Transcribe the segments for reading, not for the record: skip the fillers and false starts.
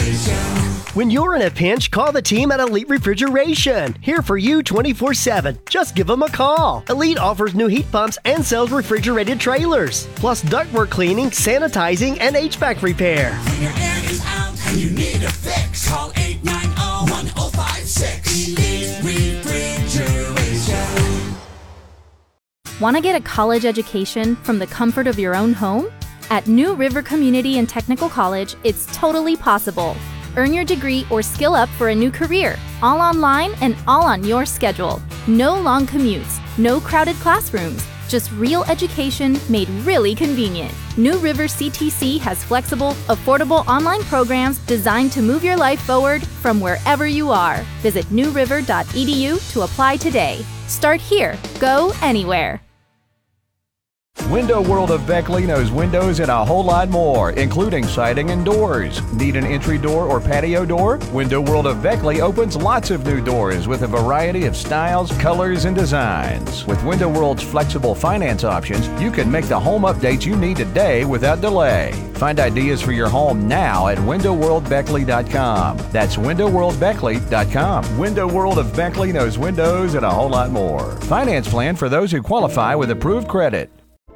When you're in a pinch, call the team at Elite Refrigeration. Here for you 24/7. Just give them a call. Elite offers new heat pumps and sells refrigerated trailers. Plus ductwork cleaning, sanitizing, and HVAC repair. When your air is out and you need a fix, call 890-1056. Elite Refrigeration. Want to get a college education from the comfort of your own home? At New River Community and Technical College, it's totally possible. Earn your degree or skill up for a new career, all online and all on your schedule. No long commutes, no crowded classrooms, just real education made really convenient. New River CTC has flexible, affordable online programs designed to move your life forward from wherever you are. Visit newriver.edu to apply today. Start here, go anywhere. Window World of Beckley knows windows and a whole lot more, including siding and doors. Need an entry door or patio door? Window World of Beckley opens lots of new doors with a variety of styles, colors, and designs. With Window World's flexible finance options, you can make the home updates you need today without delay. Find ideas for your home now at windowworldbeckley.com. That's windowworldbeckley.com. Window World of Beckley knows windows and a whole lot more. Finance plan for those who qualify with approved credit.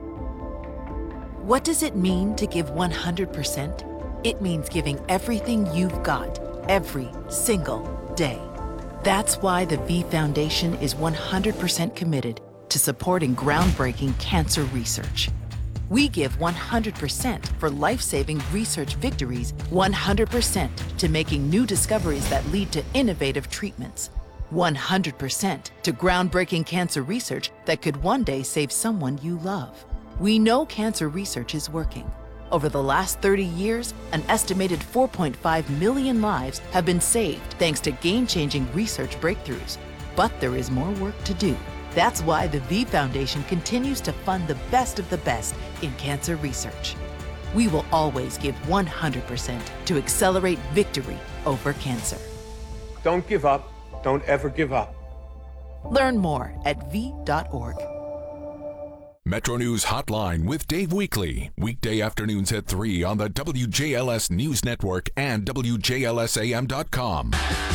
What does it mean to give 100%? It means giving everything you've got, every single day. That's why the V Foundation is 100% committed to supporting groundbreaking cancer research. We give 100% for life-saving research victories, 100% to making new discoveries that lead to innovative treatments, 100% to groundbreaking cancer research that could one day save someone you love. We know cancer research is working. Over the last 30 years, an estimated 4.5 million lives have been saved thanks to game-changing research breakthroughs. But there is more work to do. That's why the V Foundation continues to fund the best of the best in cancer research. We will always give 100% to accelerate victory over cancer. Don't give up. Don't ever give up. Learn more at v.org. Metro News Hotline with Dave Weekley. Weekday afternoons at 3 on the WJLS News Network and WJLSAM.com.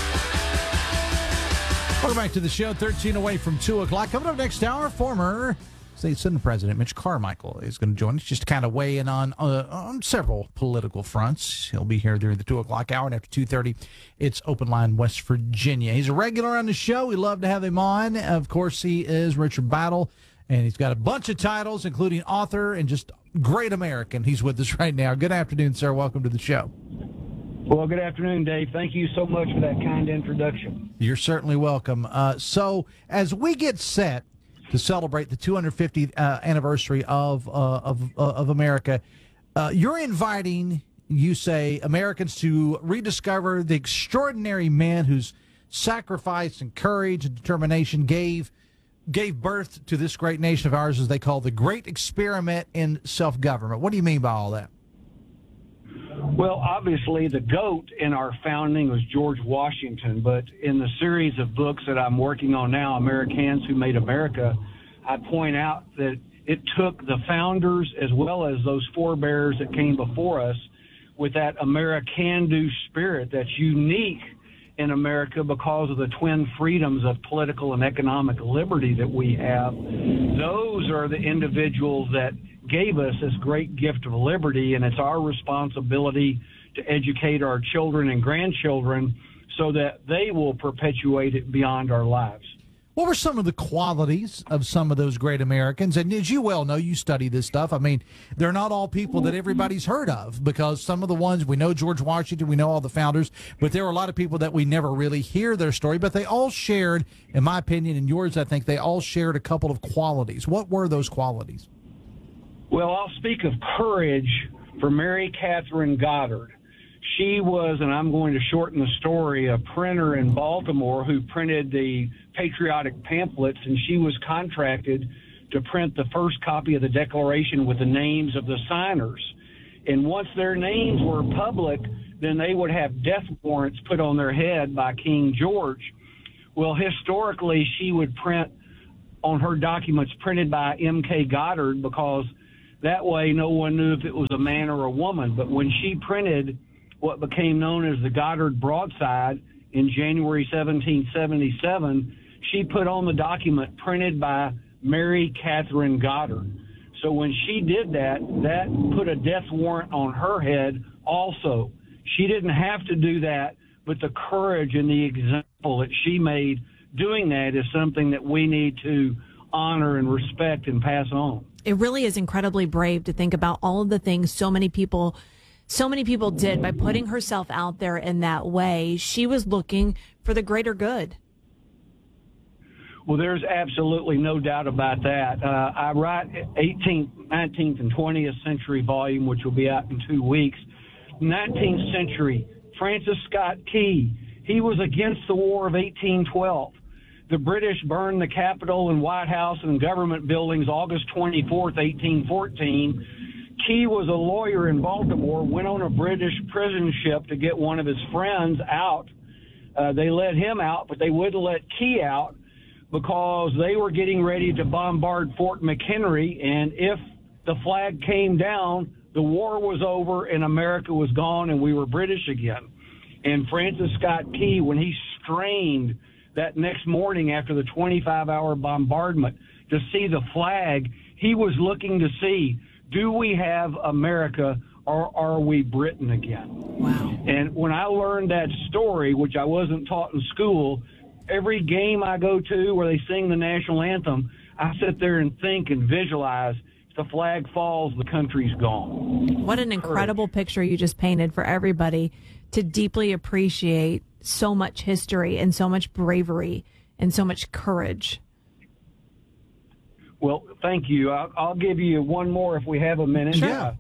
Welcome back to the show, 13 away from 2 o'clock. Coming up next hour, former State Senate President Mitch Carmichael is going to join us just to kind of weigh in on several political fronts. He'll be here during the 2 o'clock hour, and after 2:30, it's Open Line West Virginia. He's a regular on the show. We love to have him on. Of course, he is Richard Battle. And he's got a bunch of titles, including author and just great American. He's with us right now. Good afternoon, sir. Welcome to the show. Well, good afternoon, Dave. Thank you so much for that kind introduction. You're certainly welcome. So as we get set to celebrate the 250th anniversary of America, you're inviting, you say, Americans to rediscover the extraordinary man whose sacrifice and courage and determination gave birth to this great nation of ours, as they call the Great Experiment in Self-Government. What do you mean by all that? Well, obviously, the GOAT in our founding was George Washington, but in the series of books that I'm working on now, Americans Who Made America, I point out that it took the founders as well as those forebears that came before us with that American-do spirit that's unique in America because of the twin freedoms of political and economic liberty that we have. Those are the individuals that gave us this great gift of liberty, and it's our responsibility to educate our children and grandchildren so that they will perpetuate it beyond our lives. What were some of the qualities of some of those great Americans? And as you well know, you study this stuff. I mean, they're not all people that everybody's heard of, because some of the ones, we know George Washington, we know all the founders, but there were a lot of people that we never really hear their story, but they all shared, in my opinion, and yours, I think, they all shared a couple of qualities. What were those qualities? Well, I'll speak of courage for Mary Catherine Goddard. She was, and I'm going to shorten the story, a printer in Baltimore who printed the patriotic pamphlets, and she was contracted to print the first copy of the Declaration with the names of the signers. And once their names were public, then they would have death warrants put on their head by King George. Well, historically, she would print on her documents printed by M.K. Goddard, because that way no one knew if it was a man or a woman. But when she printed what became known as the Goddard Broadside in January 1777, she put on the document printed by Mary Catherine Goddard. So when she did that, that put a death warrant on her head also. She didn't have to do that, but the courage and the example that she made doing that is something that we need to honor and respect and pass on. It really is incredibly brave to think about all of the things so many people did by putting herself out there in that way. She was looking for the greater good. Well, there's absolutely no doubt about that. I write 18th, 19th, and 20th century volume, which will be out in 2 weeks. 19th century, Francis Scott Key, he was against the War of 1812. The British burned the Capitol and White House and government buildings August 24th, 1814. Key was a lawyer in Baltimore, went on a British prison ship to get one of his friends out. They let him out, but they wouldn't let Key out because they were getting ready to bombard Fort McHenry, and if the flag came down, the war was over and America was gone and we were British again. And Francis Scott Key, when he strained that next morning after the 25-hour bombardment to see the flag, he was looking to see, do we have America or are we Britain again? Wow. And when I learned that story, which I wasn't taught in school, every game I go to where they sing the national anthem, I sit there and think and visualize, if the flag falls, the country's gone. What an incredible picture you just painted for everybody to deeply appreciate so much history and so much bravery and so much courage. Well, thank you. I'll give you one more if we have a minute. Sure.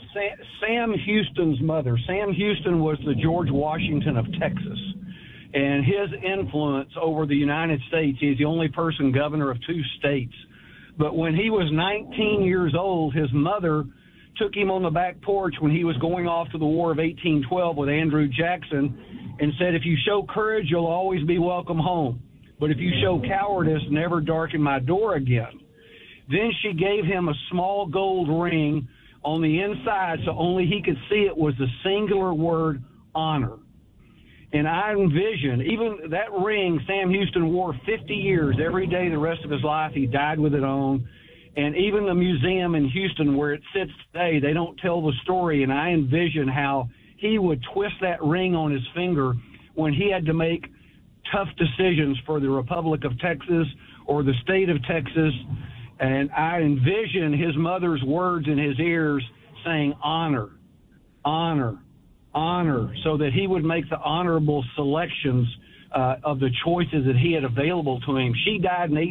Sam Houston's mother. Sam Houston was the George Washington of Texas. And his influence over the United States, he's the only person governor of 2 states. But when he was 19 years old, his mother took him on the back porch when he was going off to the War of 1812 with Andrew Jackson and said, if you show courage, you'll always be welcome home. But if you show cowardice, never darken my door again. Then she gave him a small gold ring on the inside so only he could see it was the singular word honor. And I envision, even that ring Sam Houston wore 50 years, every day the rest of his life, he died with it on. And even the museum in Houston where it sits today, they don't tell the story. And I envision how he would twist that ring on his finger when he had to make tough decisions for the Republic of Texas or the state of Texas. And I envision his mother's words in his ears saying, honor, honor, honor, so that he would make the honorable selections of the choices that he had available to him. She died in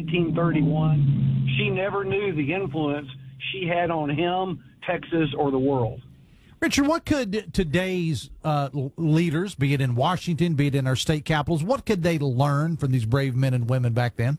1831. She never knew the influence she had on him, Texas, or the world. Richard, what could today's leaders, be it in Washington, be it in our state capitals, what could they learn from these brave men and women back then?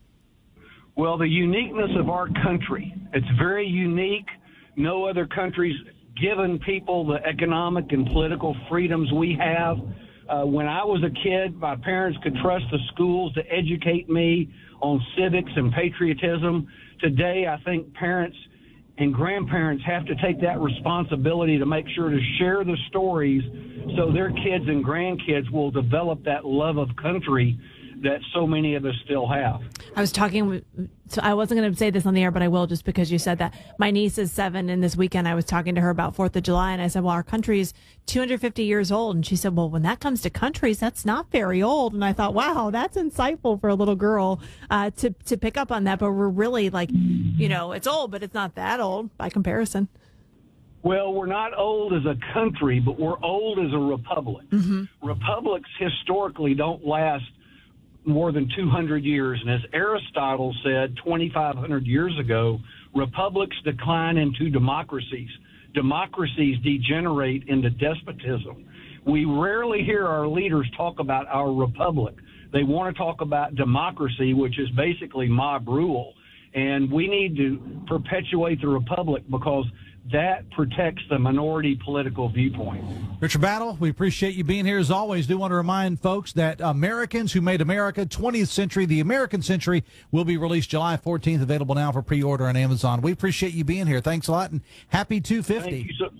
Well, the uniqueness of our country. It's very unique. No other country's given people the economic and political freedoms we have. When I was a kid, my parents could trust the schools to educate me on civics and patriotism. Today, I think parents and grandparents have to take that responsibility to make sure to share the stories so their kids and grandkids will develop that love of country that so many of us still have. I was talking, so I wasn't going to say this on the air, but I will just because you said that. My niece is 7, and this weekend I was talking to her about 4th of July, and I said, well, our country is 250 years old. And she said, well, when that comes to countries, that's not very old. And I thought, wow, that's insightful for a little girl to pick up on that. But we're really like, it's old, but it's not that old by comparison. Well, we're not old as a country, but we're old as a republic. Mm-hmm. Republics historically don't last more than 200 years. And as Aristotle said 2,500 years ago, republics decline into democracies. Democracies degenerate into despotism. We rarely hear our leaders talk about our republic. They want to talk about democracy, which is basically mob rule. And we need to perpetuate the republic because that protects the minority political viewpoint. Richard Battle, we appreciate you being here as always. Do want to remind folks that Americans Who Made America, 20th Century, The American Century, will be released July 14th, available now for pre-order on Amazon. We appreciate you being here. Thanks a lot, and happy 250. Thank you so